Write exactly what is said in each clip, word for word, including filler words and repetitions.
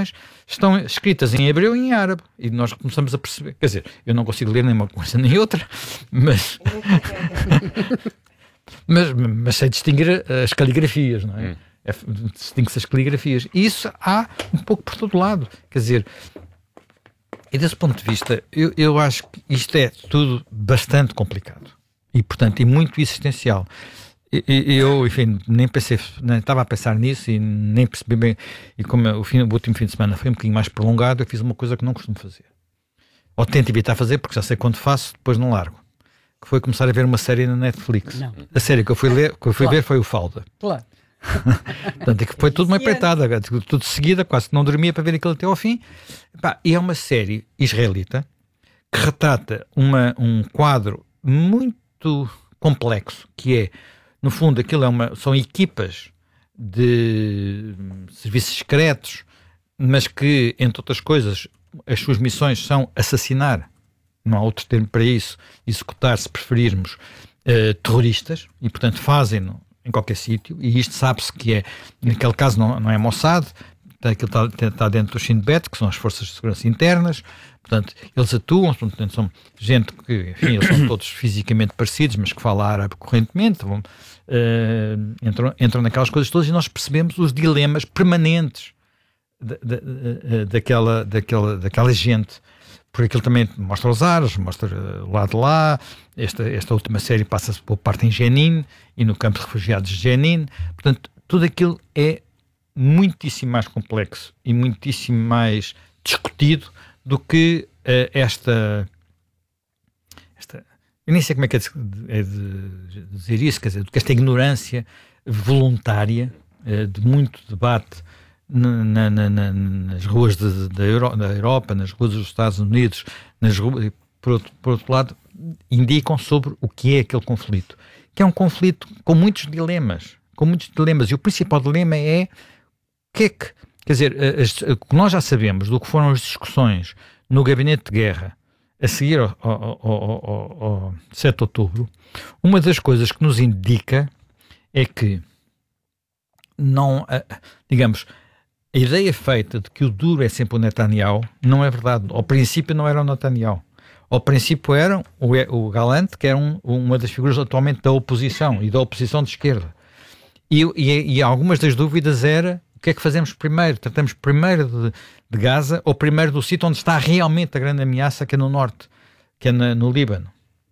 informações estão escritas em hebreu e em árabe. E nós começamos a perceber, quer dizer, eu não consigo ler nem uma coisa nem outra, mas, mas, mas sei distinguir as caligrafias, não é? Hum. É, distingue-se as caligrafias. E isso há um pouco por todo lado. Quer dizer, e desse ponto de vista, eu, eu acho que isto é tudo bastante complicado. E, portanto, e muito existencial. E, e, eu, enfim, nem pensei, nem estava a pensar nisso e nem percebi bem. E como o, fim, o último fim de semana foi um bocadinho mais prolongado, eu fiz uma coisa que não costumo fazer. Ou tento evitar fazer, porque já sei quando faço, depois não largo. Que foi começar a ver uma série na Netflix. Não. A série que eu fui, ler, que eu fui claro. ver foi o Falda. Claro. Portanto, é que foi tudo uma empreitada, tudo de seguida, quase que não dormia para ver aquilo até ao fim. E é uma série israelita que retrata uma, um quadro muito complexo, que é, no fundo, aquilo é uma, são equipas de serviços secretos, mas que, entre outras coisas, as suas missões são assassinar, não há outro termo para isso, executar, se preferirmos, uh, terroristas, e portanto fazem-no em qualquer sítio, e isto sabe-se que é, naquele caso não, não é Mossad, aquilo está, está dentro do Shin Bet, que são as forças de segurança internas, portanto, eles atuam, portanto, são gente que, enfim, eles são todos fisicamente parecidos, mas que falam árabe correntemente, vão, uh, entram, entram naquelas coisas todas, e nós percebemos os dilemas permanentes da, da, da, daquela, daquela, daquela gente. Por aquilo também mostra os ares, mostra o lado de lá. Esta, esta última série passa-se por parte em Jenin e no campo de refugiados de Jenin. Portanto, tudo aquilo é muitíssimo mais complexo e muitíssimo mais discutido do que uh, esta, esta... Eu nem sei como é que é de, é de dizer isso, quer dizer, do que esta ignorância voluntária uh, de muito debate Na, na, na, nas ruas de, de Euro, da Europa, nas ruas dos Estados Unidos, nas ruas, por, outro, por outro lado, indicam sobre o que é aquele conflito, que é um conflito com muitos dilemas, com muitos dilemas, e o principal dilema é o que é que, quer dizer, as, as, nós já sabemos do que foram as discussões no gabinete de guerra a seguir ao, ao, ao, ao, ao sete de outubro. Uma das coisas que nos indica é que não, digamos, a ideia feita de que o duro é sempre o Netanyahu não é verdade. Ao princípio não era o Netanyahu. Ao princípio era o, o Galante, que era um, uma das figuras atualmente da oposição e da oposição de esquerda. E, e, e algumas das dúvidas era o que é que fazemos primeiro? Tratamos primeiro de, de Gaza ou primeiro do sítio onde está realmente a grande ameaça, que é no norte, que é na, no Líbano.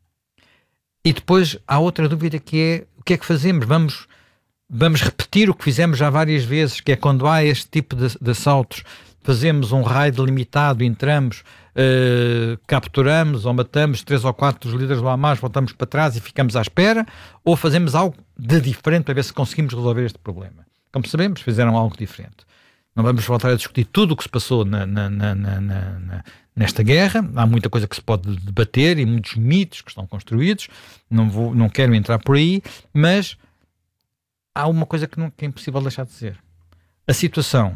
E depois há outra dúvida que é o que é que fazemos? Vamos... Vamos repetir o que fizemos já várias vezes, que é quando há este tipo de, de assaltos, fazemos um raid limitado, entramos, uh, capturamos ou matamos três ou quatro dos líderes do Hamas, voltamos para trás e ficamos à espera, ou fazemos algo de diferente para ver se conseguimos resolver este problema. Como sabemos, fizeram algo diferente. Não vamos voltar a discutir tudo o que se passou na, na, na, na, na, nesta guerra. Há muita coisa que se pode debater e muitos mitos que estão construídos. Não, vou, não quero entrar por aí, mas há uma coisa que, não, que é impossível deixar de dizer. A situação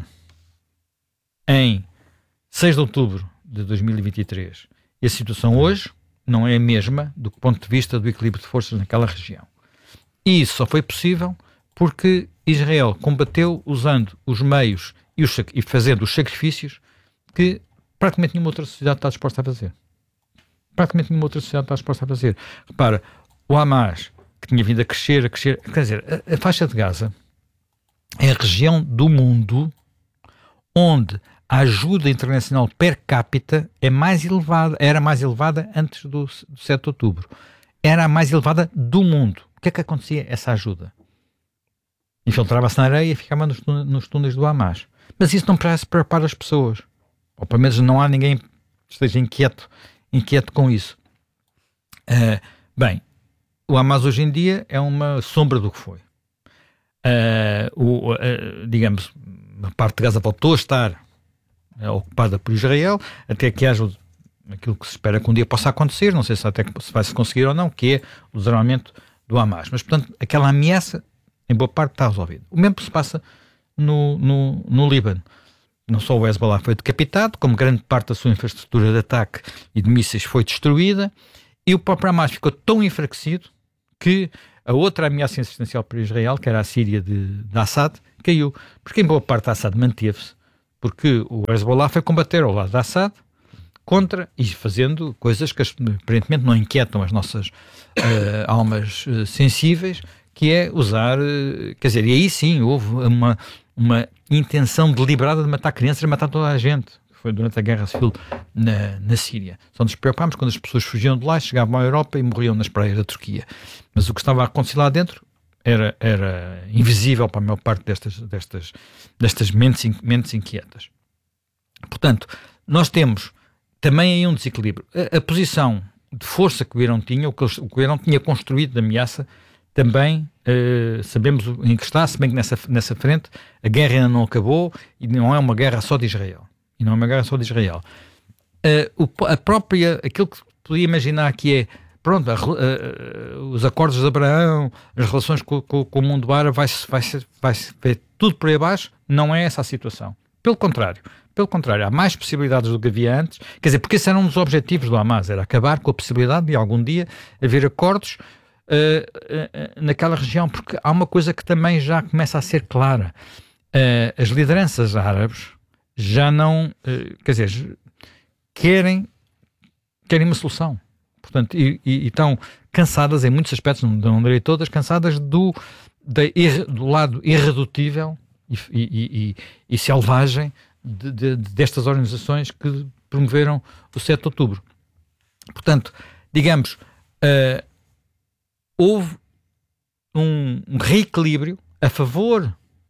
em seis de outubro de dois mil e vinte e três e a situação hoje não é a mesma do ponto de vista do equilíbrio de forças naquela região. E isso só foi possível porque Israel combateu usando os meios e, os, e fazendo os sacrifícios que praticamente nenhuma outra sociedade está disposta a fazer. Praticamente nenhuma outra sociedade está disposta a fazer. Repara, o Hamas, que tinha vindo a crescer, a crescer, quer dizer, a, a faixa de Gaza é a região do mundo onde a ajuda internacional per capita é mais elevada, era mais elevada antes do, do sete de outubro. Era a mais elevada do mundo. O que é que acontecia essa ajuda? Infiltrava-se na areia e ficava nos, nos túneis do Hamas. Mas isso não parece preparar as pessoas. Ou pelo menos não há ninguém que esteja inquieto, inquieto com isso. Uh, bem, o Hamas hoje em dia é uma sombra do que foi. Uh, o, uh, digamos, a parte de Gaza voltou a estar uh, ocupada por Israel, até que haja aquilo que se espera que um dia possa acontecer, não sei se até se vai se conseguir ou não, que é o desarmamento do Hamas. Mas, portanto, aquela ameaça, em boa parte, está resolvida. O mesmo se passa no, no, no Líbano. Não só o Hezbollah foi decapitado, como grande parte da sua infraestrutura de ataque e de mísseis foi destruída, e o próprio Hamas ficou tão enfraquecido que a outra ameaça existencial para Israel, que era a Síria de, de Assad, caiu. Porque em boa parte Assad manteve-se, porque o Hezbollah foi combater ao lado de Assad contra, e fazendo coisas que aparentemente não inquietam as nossas uh, almas uh, sensíveis, que é usar, uh, quer dizer, e aí sim houve uma, uma intenção deliberada de matar crianças e matar toda a gente. Foi durante a Guerra Civil na, na Síria. Só nos preocupámos quando as pessoas fugiam de lá, chegavam à Europa e morriam nas praias da Turquia. Mas o que estava a acontecer lá dentro era, era invisível para a maior parte destas, destas, destas mentes, mentes inquietas. Portanto, nós temos também aí um desequilíbrio. A, a posição de força que o Irão tinha, o que, o que o Irão tinha construído de ameaça, também uh, sabemos em que está, se bem que nessa, nessa frente a guerra ainda não acabou e não é uma guerra só de Israel. E não é uma guerra só de Israel. Uh, o, a própria, aquilo que podia imaginar que é, pronto, a, a, a, os acordos de Abraão, as relações com, com, com o mundo árabe, vai, vai, vai, vai tudo por aí abaixo, não é essa a situação. Pelo contrário. Pelo contrário, há mais possibilidades do que havia antes. Quer dizer, porque esse era um dos objetivos do Hamas, era acabar com a possibilidade de algum dia haver acordos uh, uh, naquela região, porque há uma coisa que também já começa a ser clara. Uh, as lideranças árabes já não, uh, quer dizer, querem, querem uma solução. Portanto, e, e, e estão cansadas, em muitos aspectos, não, não direi todas, cansadas do, da, do lado irredutível e, e, e, e selvagem De, de, destas organizações que promoveram o sete de outubro. Portanto, digamos, uh, houve um, um reequilíbrio a favor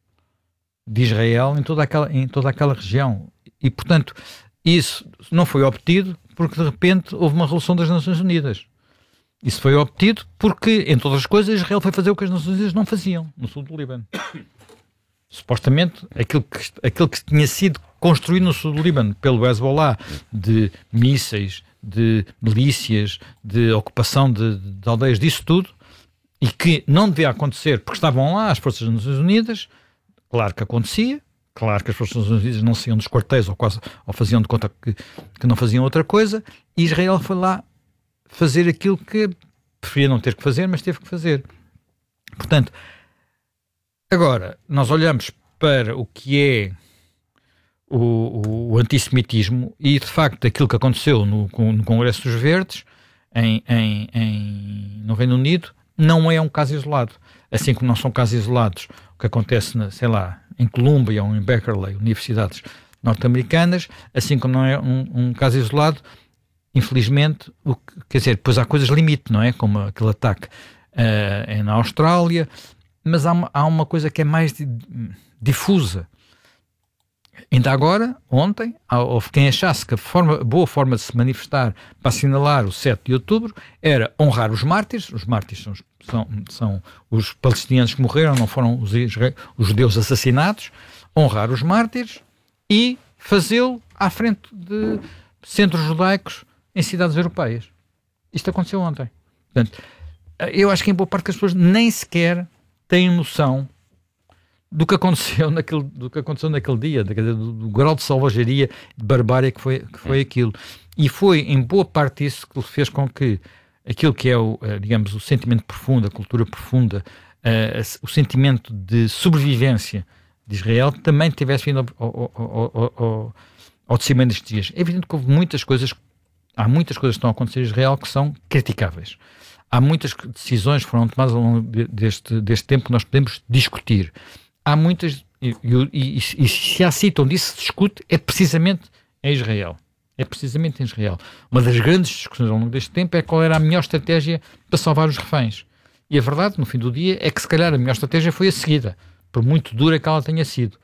de Israel em toda, aquela, em toda aquela região. E, portanto, isso não foi obtido porque, de repente, houve uma resolução das Nações Unidas. Isso foi obtido porque, entre outras coisas, Israel foi fazer o que as Nações Unidas não faziam no sul do Líbano. Supostamente, aquilo que, aquilo que tinha sido construído no sul do Líbano pelo Hezbollah, de mísseis, de milícias, de ocupação de, de aldeias, disso tudo, e que não devia acontecer porque estavam lá as Forças das Nações Unidas, claro que acontecia, claro que as Forças das Nações Unidas não saíam dos quartéis ou, quase, ou faziam de conta que, que não faziam outra coisa, e Israel foi lá fazer aquilo que preferia não ter que fazer, mas teve que fazer. Portanto, agora, nós olhamos para o que é o, o, o antissemitismo e, de facto, aquilo que aconteceu no, no Congresso dos Verdes, em, em, em, no Reino Unido, não é um caso isolado. Assim como não são casos isolados o que acontece, na, sei lá, em Columbia ou em Berkeley, universidades norte-americanas, assim como não é um, um caso isolado, infelizmente, o que, quer dizer, depois há coisas limite, não é? Como aquele ataque uh, é na Austrália. Mas há uma, há uma coisa que é mais difusa. Ainda agora, ontem, houve quem achasse que a forma, boa forma de se manifestar para assinalar o sete de outubro era honrar os mártires. Os mártires são, são, são os palestinianos que morreram, não foram os, os judeus assassinados. Honrar os mártires e fazê-lo à frente de centros judaicos em cidades europeias. Isto aconteceu ontem. Portanto, eu acho que em boa parte das pessoas nem sequer têm noção do que aconteceu naquele, do que aconteceu naquele dia, do, do, do grau de selvageria, de barbárie que foi, que foi aquilo. E foi, em boa parte, isso que fez com que aquilo que é, o, digamos, o sentimento profundo, a cultura profunda, uh, o sentimento de sobrevivência de Israel também tivesse vindo ao, ao, ao, ao, ao de cima destes dias. É evidente que houve muitas coisas, há muitas coisas que estão a acontecer em Israel que são criticáveis. Há muitas decisões que foram tomadas ao longo deste, deste tempo que nós podemos discutir. Há muitas, e, e, e, e se há sítio onde isso se discute, é precisamente em Israel. É precisamente em Israel. Uma das grandes discussões ao longo deste tempo é qual era a melhor estratégia para salvar os reféns. E a verdade, no fim do dia, é que se calhar a melhor estratégia foi a seguida, por muito dura que ela tenha sido.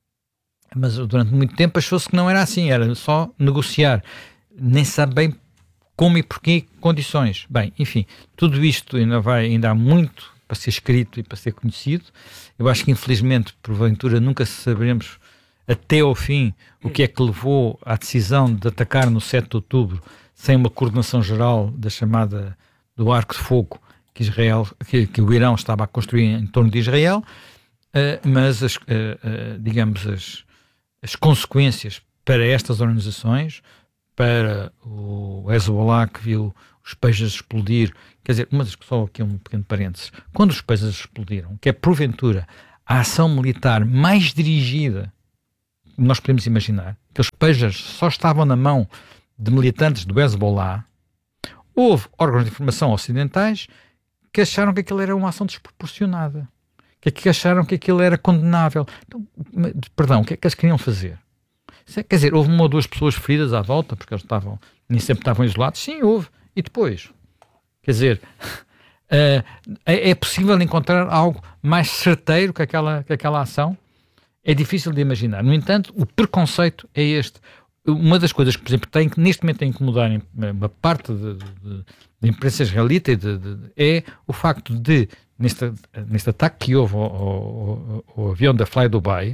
Mas durante muito tempo achou-se que não era assim, era só negociar. Nem sabe bem como e porquê condições. Bem, enfim, tudo isto ainda vai, ainda há muito para ser escrito e para ser conhecido. Eu acho que, infelizmente, porventura, nunca saberemos até ao fim o que é que levou à decisão de atacar no sete de outubro sem uma coordenação geral da chamada do arco de fogo que, Israel, que, que o Irão estava a construir em torno de Israel, uh, mas, as, uh, uh, digamos, as, as consequências para estas organizações, para o Hezbollah que viu os peixes explodir, quer dizer, uma das, só aqui um pequeno parênteses, quando os peixes explodiram, que é porventura a ação militar mais dirigida nós podemos imaginar, que os pagers só estavam na mão de militantes do Hezbollah, houve órgãos de informação ocidentais que acharam que aquilo era uma ação desproporcionada, que, que acharam que aquilo era condenável. Então, perdão, o que é que eles queriam fazer? Quer dizer, houve uma ou duas pessoas feridas à volta, porque eles estavam, nem sempre estavam isolados. Sim, houve. E depois? Quer dizer, uh, é, é possível encontrar algo mais certeiro que aquela, que aquela ação? É difícil de imaginar. No entanto, o preconceito é este. Uma das coisas que, por exemplo, tem que neste momento tem que mudar uma parte da imprensa israelita de, de, de, é o facto de, neste, neste ataque que houve ao, ao, ao avião da Fly Dubai,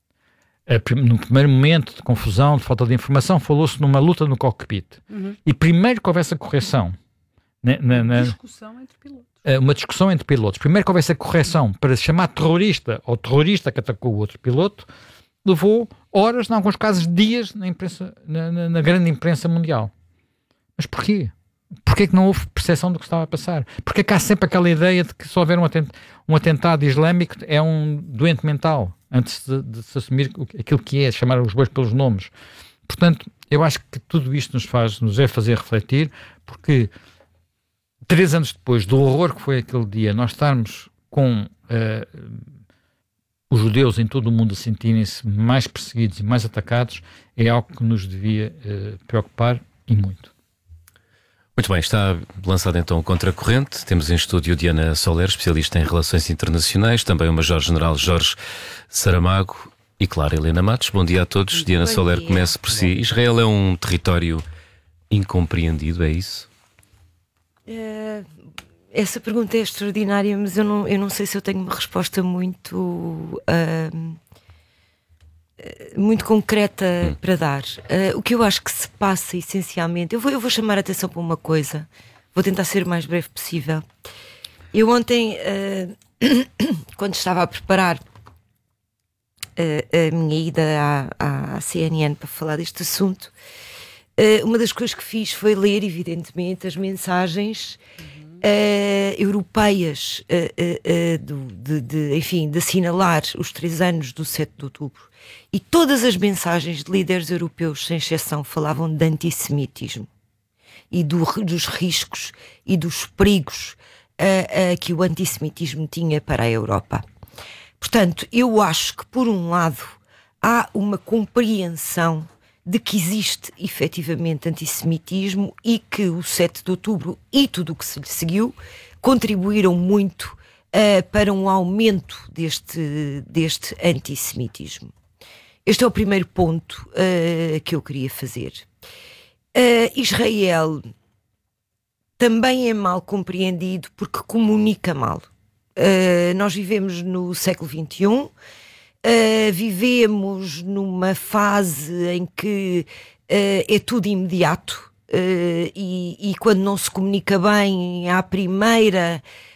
no primeiro momento de confusão, de falta de informação, falou-se numa luta no cockpit. Uhum. E primeiro que houvesse a correção... Na, na, na, discussão entre pilotos. Uma discussão entre pilotos. Primeiro que houvesse a correção para chamar terrorista ao terrorista que atacou o outro piloto, levou horas, em alguns casos dias, na, imprensa, na, na, na grande imprensa mundial. Mas porquê? Porquê que não houve percepção do que estava a passar? Porquê que há sempre aquela ideia de que se houver um, atent, um atentado islâmico é um doente mental, antes de, de se assumir aquilo que é, chamar os bois pelos nomes. Portanto, eu acho que tudo isto nos faz, nos é fazer refletir, porque três anos depois do horror que foi aquele dia, nós estarmos com uh, os judeus em todo o mundo a sentirem-se mais perseguidos e mais atacados, é algo que nos devia uh, preocupar e muito. Muito bem, está lançado então o Contracorrente. Temos em estúdio Diana Soler, especialista em relações internacionais, também o Major-General Jorge Saramago e, claro, Helena Matos. Bom dia a todos. Bom Diana dia. Soler, comece por si. Israel é um território incompreendido, é isso? Uh, essa pergunta é extraordinária, mas eu não, eu não sei se eu tenho uma resposta muito... Uh, muito concreta hum. para dar. Uh, o que eu acho que se passa essencialmente, eu vou, eu vou chamar a atenção para uma coisa, vou tentar ser o mais breve possível. Eu ontem, uh, quando estava a preparar uh, a minha ida à, à C N N para falar deste assunto, uh, uma das coisas que fiz foi ler, evidentemente, as mensagens Uh, europeias uh, uh, uh, do, de, de, enfim, de assinalar os três anos do sete de outubro, e todas as mensagens de líderes europeus, sem exceção, falavam de antissemitismo e do, dos riscos e dos perigos uh, uh, que o antissemitismo tinha para a Europa. Portanto, eu acho que, por um lado, há uma compreensão de que existe efetivamente antissemitismo e que o sete de outubro e tudo o que se lhe seguiu contribuíram muito uh, para um aumento deste, deste antissemitismo. Este é o primeiro ponto uh, que eu queria fazer. Uh, Israel também é mal compreendido porque comunica mal. Uh, nós vivemos no século vinte e um, Uh, vivemos numa fase em que uh, é tudo imediato uh, e, e quando não se comunica bem à primeira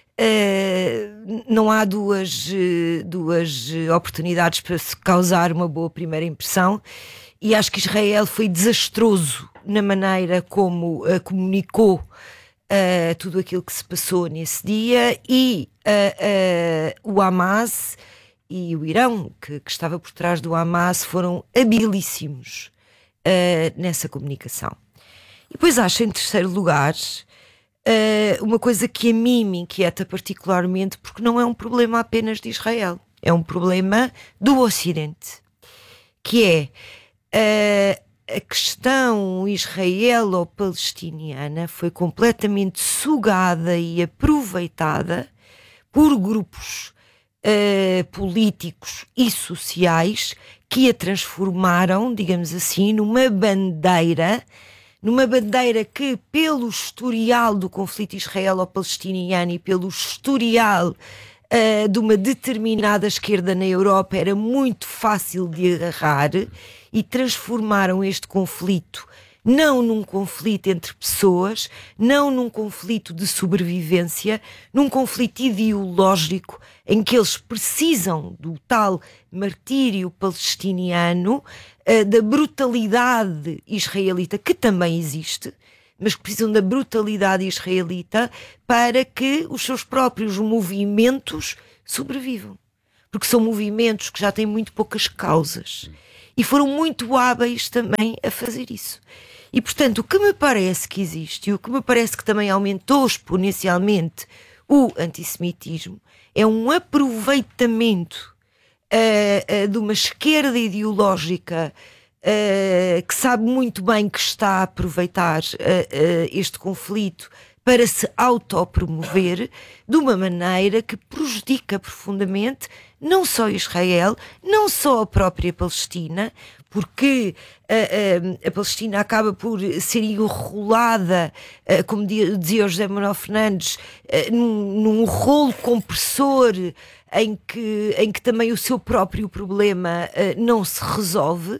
uh, não há duas, uh, duas oportunidades para se causar uma boa primeira impressão, e acho que Israel foi desastroso na maneira como uh, comunicou uh, tudo aquilo que se passou nesse dia, e uh, uh, o Hamas e o Irão, que, que estava por trás do Hamas, foram habilíssimos uh, nessa comunicação. E depois acho, em terceiro lugar, uh, uma coisa que a mim me inquieta particularmente, porque não é um problema apenas de Israel, é um problema do Ocidente, que é uh, a questão israelo-palestiniana foi completamente sugada e aproveitada por grupos Uh, políticos e sociais que a transformaram, digamos assim, numa bandeira, numa bandeira que, pelo historial do conflito israelo-palestiniano e pelo historial uh, de uma determinada esquerda na Europa, era muito fácil de agarrar, e transformaram este conflito não num conflito entre pessoas, não num conflito de sobrevivência, num conflito ideológico em que eles precisam do tal martírio palestiniano, uh, da brutalidade israelita, que também existe, mas que precisam da brutalidade israelita para que os seus próprios movimentos sobrevivam. Porque são movimentos que já têm muito poucas causas e foram muito hábeis também a fazer isso. E, portanto, o que me parece que existe, e o que me parece que também aumentou exponencialmente o antissemitismo, é um aproveitamento uh, uh, de uma esquerda ideológica uh, que sabe muito bem que está a aproveitar uh, uh, este conflito para se autopromover de uma maneira que prejudica profundamente não só Israel, não só a própria Palestina, porque uh, uh, a Palestina acaba por ser enrolada, uh, como dizia o José Manuel Fernandes, uh, num, num rolo compressor em que, em que também o seu próprio problema uh, não se resolve, uh,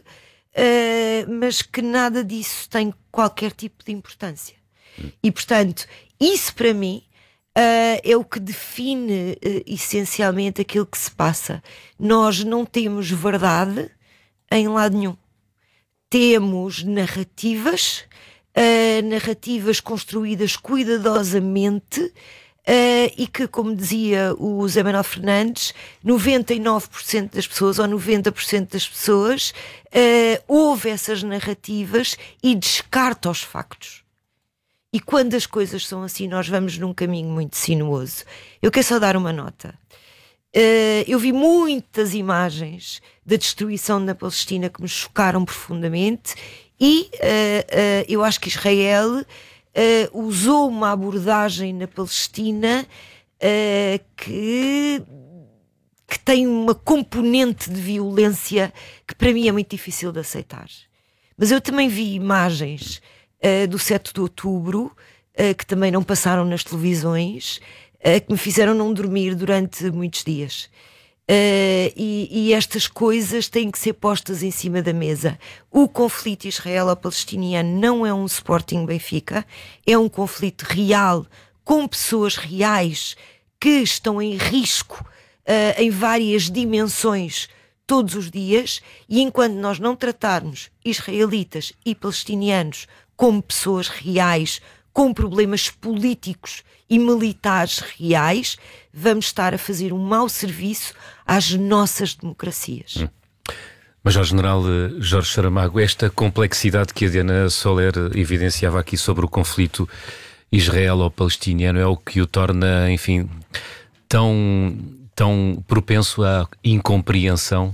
mas que nada disso tem qualquer tipo de importância. E, portanto, isso para mim uh, é o que define uh, essencialmente aquilo que se passa. Nós não temos verdade em lado nenhum. Temos narrativas, uh, narrativas construídas cuidadosamente uh, e que, como dizia o Zé Manuel Fernandes, noventa e nove por cento das pessoas ou noventa por cento das pessoas uh, ouve essas narrativas e descarta os factos. E quando as coisas são assim, nós vamos num caminho muito sinuoso. Eu quero só dar uma nota. Uh, eu vi muitas imagens da destruição da Palestina que me chocaram profundamente e uh, uh, eu acho que Israel uh, usou uma abordagem na Palestina uh, que, que tem uma componente de violência que para mim é muito difícil de aceitar. Mas eu também vi imagens Uh, do sete de outubro, uh, que também não passaram nas televisões, uh, que me fizeram não dormir durante muitos dias. Uh, e, e estas coisas têm que ser postas em cima da mesa. O conflito israelo-palestiniano não é um Sporting Benfica, é um conflito real, com pessoas reais que estão em risco uh, em várias dimensões todos os dias, e enquanto nós não tratarmos israelitas e palestinianos como pessoas reais, com problemas políticos e militares reais, vamos estar a fazer um mau serviço às nossas democracias. Hum. Major-General Jorge Saramago, esta complexidade que a Diana Soler evidenciava aqui sobre o conflito israelo-palestiniano é o que o torna, enfim, tão, tão propenso à incompreensão?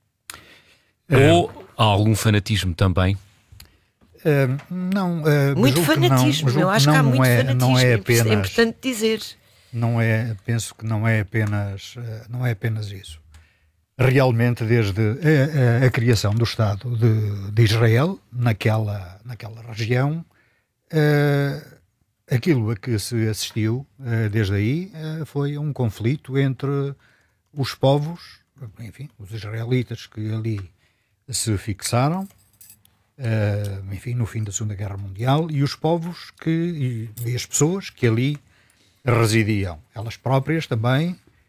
É. Ou a algum fanatismo também? Uh, não, uh, muito fanatismo, não, eu acho que há muito é, fanatismo, não é, apenas, é importante dizer. Não é, penso que não é apenas, não é apenas isso. Realmente, desde a, a, a criação do Estado de, de Israel, naquela, naquela região, uh, aquilo a que se assistiu uh, desde aí uh, foi um conflito entre os povos, enfim, os israelitas que ali se fixaram, Uh, enfim, no fim da Segunda Guerra Mundial, e os povos que, e, e as pessoas que ali residiam, elas próprias também,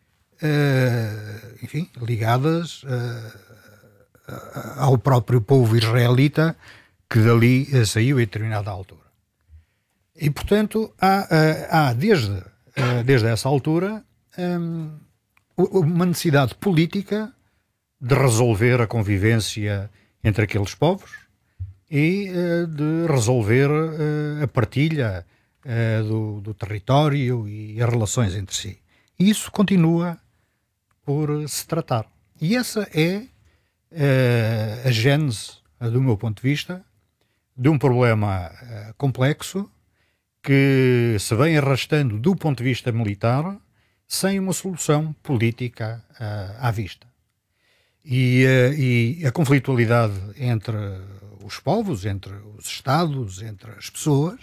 uh, enfim, ligadas uh, ao próprio povo israelita que dali uh, saiu em determinada altura. E, portanto, há, uh, há desde, uh, desde essa altura um, uma necessidade política de resolver a convivência entre aqueles povos e uh, de resolver uh, a partilha uh, do, do território e as relações entre si. E isso continua por se tratar. E essa é uh, a gênese, uh, do meu ponto de vista, de um problema uh, complexo que se vem arrastando do ponto de vista militar sem uma solução política uh, à vista. E, uh, e a conflitualidade entre os povos, entre os Estados, entre as pessoas,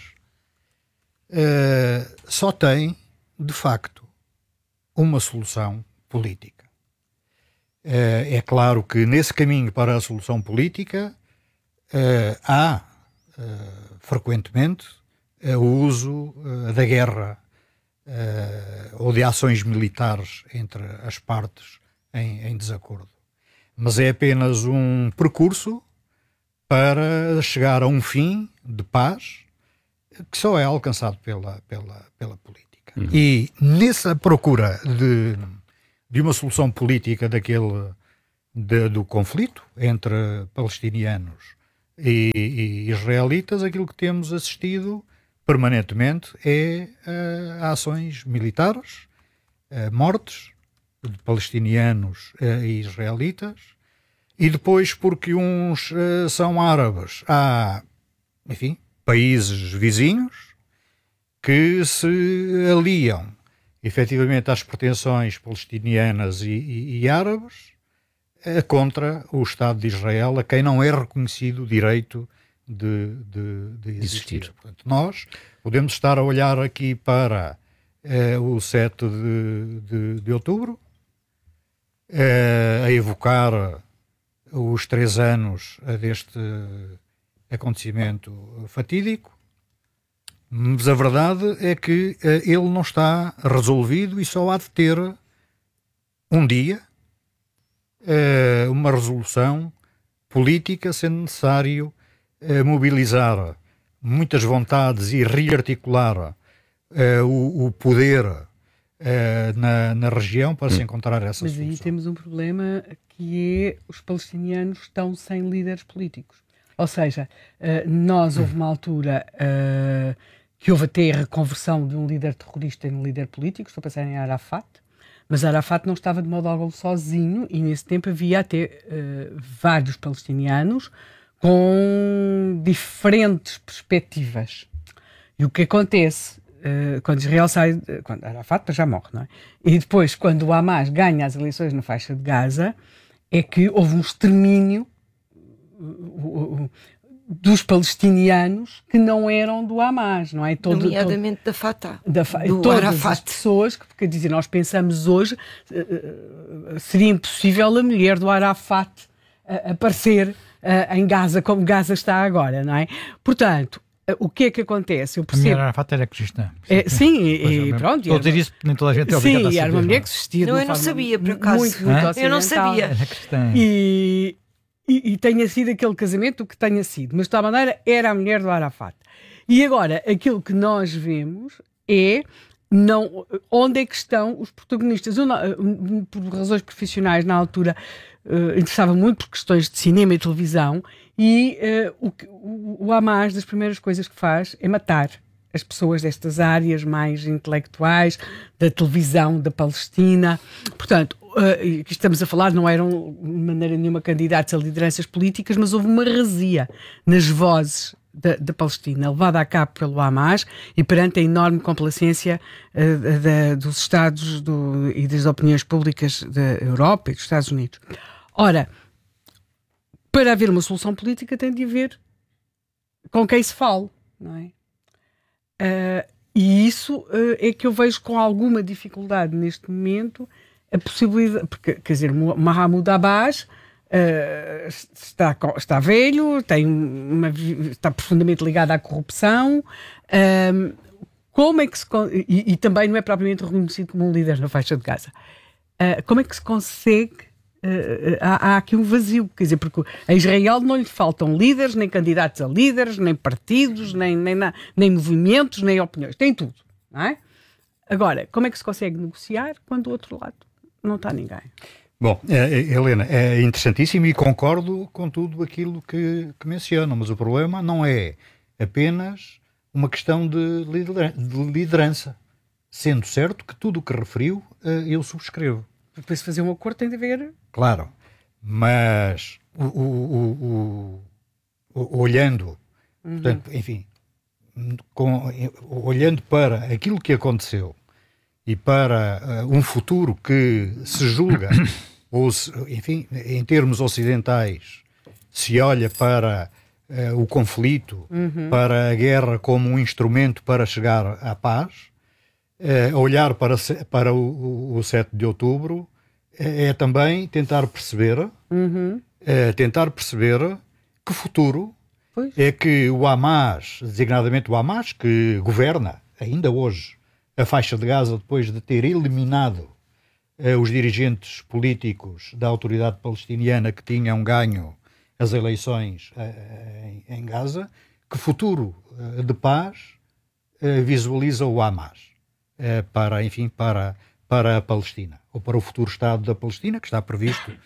uh, só tem, de facto, uma solução política. Uh, é claro que nesse caminho para a solução política uh, há, uh, frequentemente, uh, o uso uh, da guerra uh, ou de ações militares entre as partes em, em desacordo. Mas é apenas um percurso para chegar a um fim de paz que só é alcançado pela, pela, pela política. Uhum. E nessa procura de, de uma solução política daquele, de, do conflito entre palestinianos e, e israelitas, aquilo que temos assistido permanentemente é uh, ações militares, uh, mortes de palestinianos uh, e israelitas, e depois porque uns uh, são árabes, há, enfim, países vizinhos que se aliam efetivamente às pretensões palestinianas e, e, e árabes uh, contra o Estado de Israel, a quem não é reconhecido o direito de, de, de existir. existir. Portanto, nós podemos estar a olhar aqui para uh, o sete de, de, de outubro, uh, a evocar os três anos deste acontecimento fatídico, mas a verdade é que uh, ele não está resolvido e só há de ter um dia uh, uma resolução política, sendo necessário uh, mobilizar muitas vontades e rearticular uh, o, o poder uh, na, na região para hum. se encontrar essa mas solução. Mas aí temos um problema que é os palestinianos estão sem líderes políticos. Ou seja, uh, nós houve uma altura uh, que houve até a reconversão de um líder terrorista em um líder político, estou a pensar em Arafat, mas Arafat não estava de modo algum sozinho e nesse tempo havia até uh, vários palestinianos com diferentes perspectivas. E o que acontece uh, quando Israel sai, uh, quando Arafat já morre, não é? E depois, quando o Hamas ganha as eleições na faixa de Gaza, é que houve um extermínio uh, uh, uh, dos palestinianos que não eram do Hamas, não é? Todo, Nomeadamente todo, da Fatah, da, do todas Arafat. As pessoas, que, quer dizer, nós pensamos hoje, uh, uh, seria impossível a mulher do Arafat uh, aparecer uh, em Gaza como Gaza está agora, não é? Portanto, uh, o que é que acontece? Eu percebo... A mulher Arafat era cristã. É, sim, e, e pronto. Estou a dizer isso porque nem toda a gente é obrigada a saber. Sim, era uma mulher que existia. Não, eu não sabia, por acaso. Muito, muito eu não sabia. Era cristã. E... E, e tenha sido aquele casamento o que tenha sido, mas de toda maneira era a mulher do Arafat. E agora, aquilo que nós vemos é não, onde é que estão os protagonistas. Eu, por razões profissionais, na altura, uh, interessava muito por questões de cinema e televisão, e uh, o, o, o Hamas, das primeiras coisas que faz é matar as pessoas destas áreas mais intelectuais, da televisão, da Palestina. Portanto, uh, que estamos a falar, não eram de maneira nenhuma candidatos a lideranças políticas, mas houve uma razia nas vozes da, da Palestina, levada a cabo pelo Hamas e perante a enorme complacência uh, da, dos Estados do, e das opiniões públicas da Europa e dos Estados Unidos. Ora, para haver uma solução política tem de haver com quem se fale, não é? Uh, e isso uh, é que eu vejo com alguma dificuldade neste momento a possibilidade, porque, quer dizer, Mahmoud Abbas uh, está, está velho, tem uma, está profundamente ligado à corrupção, um, como é que se, e, e também não é propriamente reconhecido como um líder na faixa de Gaza. Uh, como é que se consegue? Uh, há, há aqui um vazio, quer dizer, porque a Israel não lhe faltam líderes, nem candidatos a líderes, nem partidos, nem, nem, nem movimentos, nem opiniões, tem tudo, não é? Agora, como é que se consegue negociar quando do outro lado não está ninguém? Bom, é, Helena, é interessantíssimo e concordo com tudo aquilo que, que mencionam, mas o problema não é apenas uma questão de liderança, sendo certo que tudo o que referiu eu subscrevo. Depois de fazer um acordo tem de haver... Claro, mas o, o, o, o, olhando, uhum. portanto, enfim, com, olhando para aquilo que aconteceu e para uh, um futuro que se julga, ou se, enfim, em termos ocidentais, se olha para uh, o conflito, uhum. para a guerra como um instrumento para chegar à paz, Uh, olhar para, para o, o sete de outubro é, é também tentar perceber uhum. é, tentar perceber que futuro pois. É que o Hamas, designadamente o Hamas, que governa ainda hoje a faixa de Gaza depois de ter eliminado uh, os dirigentes políticos da autoridade palestiniana que tinham ganho as eleições uh, em, em Gaza, que futuro uh, de paz uh, visualiza o Hamas? Para, enfim, para, para a Palestina, ou para o futuro Estado da Palestina, que está previsto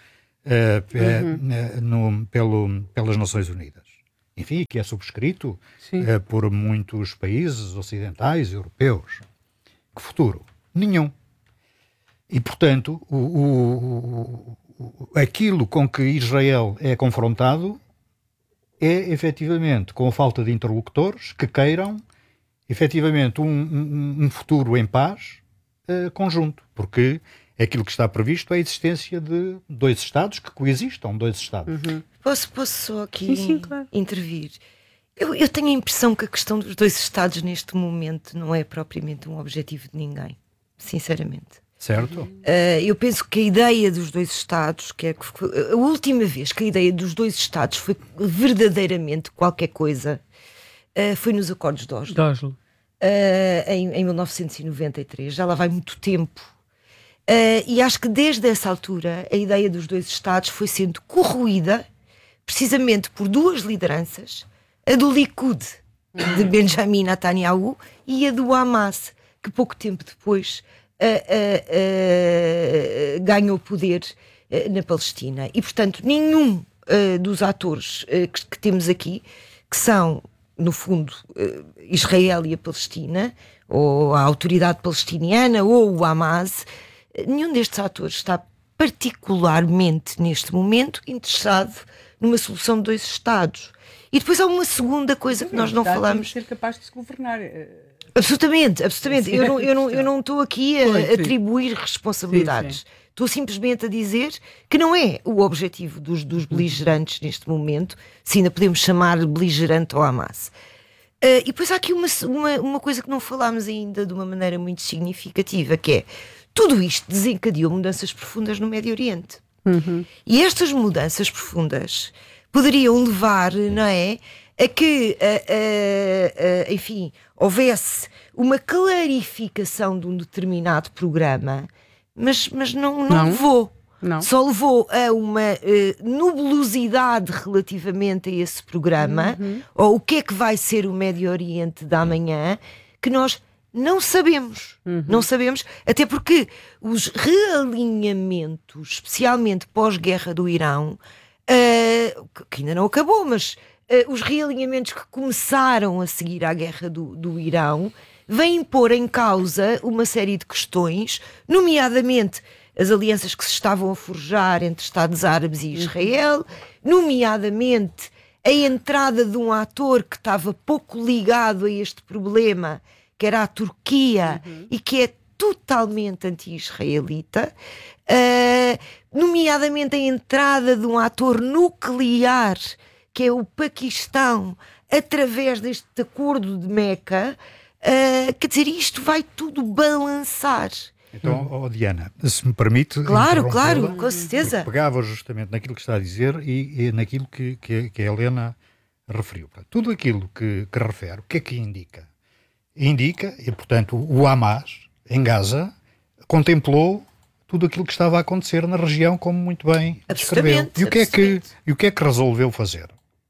uh, uhum. uh, no, pelo, pelas Nações Unidas. Enfim, que é subscrito uh, por muitos países ocidentais, europeus. Que futuro? Nenhum. E, portanto, o, o, o, aquilo com que Israel é confrontado é, efetivamente, com a falta de interlocutores que queiram, efetivamente, um, um, um futuro em paz uh, conjunto. Porque aquilo que está previsto é a existência de dois Estados que coexistam, dois Estados. Uhum. Posso, posso só aqui sim, sim, claro. intervir? Eu, eu tenho a impressão que a questão dos dois Estados neste momento não é propriamente um objetivo de ninguém, sinceramente. Certo? Uh, eu penso que a ideia dos dois Estados, que é que foi, a última vez que a ideia dos dois Estados foi verdadeiramente qualquer coisa, uh, foi nos Acordos de Oslo, de Oslo. Uh, em, em mil novecentos e noventa e três. Já lá vai muito tempo. Uh, e acho que desde essa altura a ideia dos dois Estados foi sendo corroída precisamente por duas lideranças, a do Likud, de Benjamin Netanyahu, e a do Hamas, que pouco tempo depois Uh, uh, uh, ganhou poder uh, na Palestina. E, portanto, nenhum uh, dos atores uh, que, que temos aqui, que são, no fundo, uh, Israel e a Palestina, ou a autoridade palestiniana, ou o Hamas, uh, nenhum destes atores está particularmente, neste momento, interessado numa solução de dois Estados. E depois há uma segunda coisa que nós não falamos. Ser capaz de se governar. Absolutamente, absolutamente. Eu não, eu não, eu não estou aqui a pois, atribuir responsabilidades. Sim, sim. Estou simplesmente a dizer que não é o objetivo dos, dos beligerantes neste momento, se ainda podemos chamar beligerante ao Hamas. Uh, e depois há aqui uma, uma, uma coisa que não falámos ainda de uma maneira muito significativa, que é, tudo isto desencadeou mudanças profundas no Médio Oriente. Uhum. E estas mudanças profundas poderiam levar, não é, a que, uh, uh, uh, enfim, houvesse uma clarificação de um determinado programa, mas, mas não, não, não levou. Não. Só levou a uma uh, nebulosidade relativamente a esse programa, uhum. ou o que é que vai ser o Médio Oriente da manhã, que nós não sabemos. Uhum. Não sabemos, até porque os realinhamentos, especialmente pós-guerra do Irão, uh, que ainda não acabou, mas uh, os realinhamentos que começaram a seguir à guerra do, do Irão vêm pôr em causa uma série de questões, nomeadamente as alianças que se estavam a forjar entre Estados Árabes e Israel, nomeadamente a entrada de um ator que estava pouco ligado a este problema, que era a Turquia, uhum. e que é totalmente anti-israelita, uh, nomeadamente a entrada de um ator nuclear, que é o Paquistão, através deste acordo de Meca. Uh, quer dizer, isto vai tudo balançar. Então, oh Diana, se me permite... Claro, claro, com certeza. Pegava justamente naquilo que está a dizer e, e naquilo que, que, que a Helena referiu. Tudo aquilo que, que refere, o que é que indica? Indica, e portanto o Hamas, em Gaza, contemplou tudo aquilo que estava a acontecer na região, como muito bem descreveu. E o que é que, e o que é que resolveu fazer?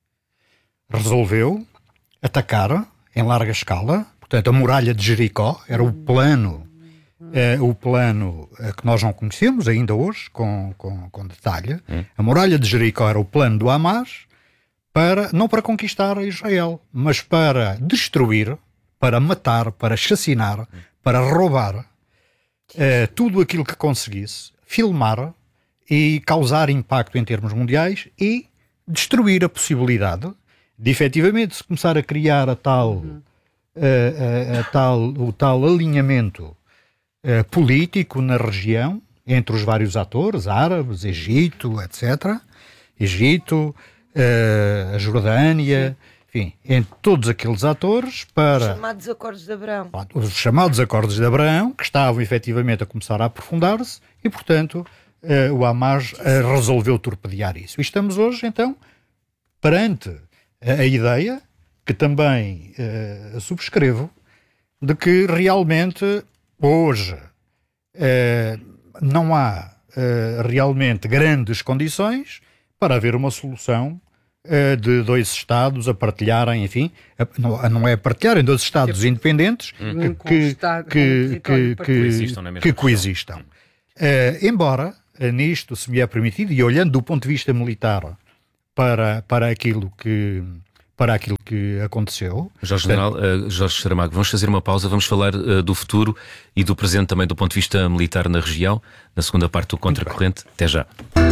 Resolveu atacar em larga escala, portanto a muralha de Jericó, era o plano, eh, o plano eh, que nós não conhecemos ainda hoje, com, com, com detalhe. Hum. A muralha de Jericó era o plano do Hamas, para, não para conquistar Israel, mas para destruir, para matar, para chacinar, para roubar uh, tudo aquilo que conseguisse, filmar e causar impacto em termos mundiais e destruir a possibilidade de efetivamente se começar a criar a tal, uhum. uh, a, a tal, o tal alinhamento uh, político na região entre os vários atores, árabes, Egito, etcétera. Egito, uh, a Jordânia... Sim. Enfim, entre todos aqueles atores para... Os chamados Acordos de Abraão. Os chamados Acordos de Abraão, que estavam efetivamente a começar a aprofundar-se e, portanto, uh, o Hamas uh, resolveu torpedear isso. E estamos hoje, então, perante a, a ideia, que também uh, subscrevo, de que realmente hoje uh, não há uh, realmente grandes condições para haver uma solução de dois Estados a partilharem, enfim, a, não, a não é partilharem, dois Estados é, independentes hum. que, que, que, que, que coexistam. Na mesma que coexistam. Uh, embora nisto, se me é permitido, e olhando do ponto de vista militar para, para, aquilo, que, para aquilo que aconteceu. Jorge General, uh, Jorge Saramago, vamos fazer uma pausa, vamos falar uh, do futuro e do presente também do ponto de vista militar na região, na segunda parte do Contracorrente. Até já.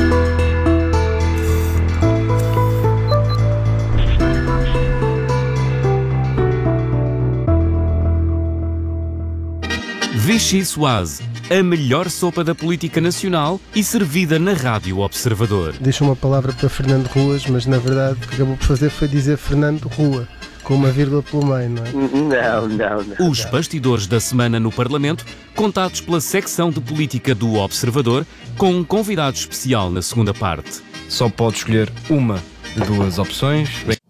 Vichy Soase, a melhor sopa da política nacional e servida na Rádio Observador. Deixa uma palavra para Fernando Ruas, mas na verdade o que acabou por fazer foi dizer Fernando Rua, com uma vírgula pelo meio, não é? Não, não, não. Os bastidores da semana no Parlamento, contados pela secção de política do Observador, com um convidado especial na segunda parte. Só pode escolher uma de duas opções.